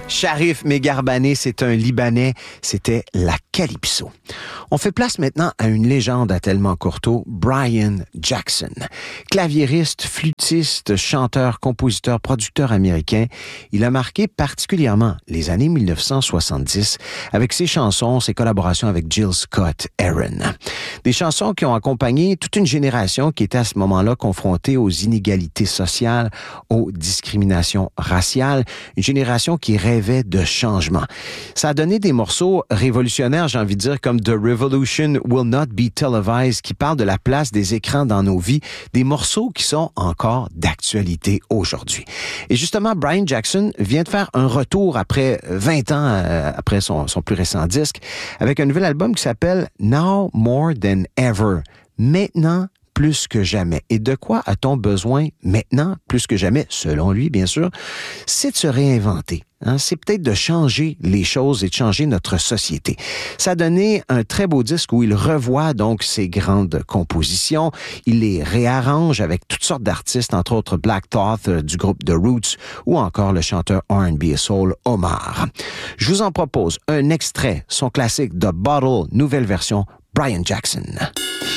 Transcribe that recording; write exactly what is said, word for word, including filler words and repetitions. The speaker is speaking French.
Sharif Megarbane, c'est un Libanais, c'était la Calypso. On fait place maintenant à une légende à tellement courteau, Brian Jackson. Claviériste, flûtiste, chanteur, compositeur, producteur américain, il a marqué particulièrement les années mille neuf cent soixante-dix avec ses chansons, ses collaborations avec Jill Scott-Heron. Des chansons qui ont accompagné toute une génération qui était à ce moment-là confrontée aux inégalités sociales, aux discriminations raciales, une génération qui rêvait de changement. Ça a donné des morceaux révolutionnaires, j'ai envie de dire, comme The Revolution Will Not Be Televised, qui parle de la place des écrans dans nos vies, des morceaux qui sont encore d'actualité aujourd'hui. Et justement, Brian Jackson vient de faire un retour après vingt ans, euh, après son, son plus récent disque, avec un nouvel album qui s'appelle Now More Than Ever. Maintenant, plus que jamais. Et de quoi a-t-on besoin maintenant, plus que jamais, selon lui, bien sûr? C'est de se réinventer. Hein? C'est peut-être de changer les choses et de changer notre société. Ça a donné un très beau disque où il revoit donc ses grandes compositions. Il les réarrange avec toutes sortes d'artistes, entre autres Black Thought euh, du groupe The Roots ou encore le chanteur R and B et soul Omar. Je vous en propose un extrait, son classique The Bottle, nouvelle version, Brian Jackson.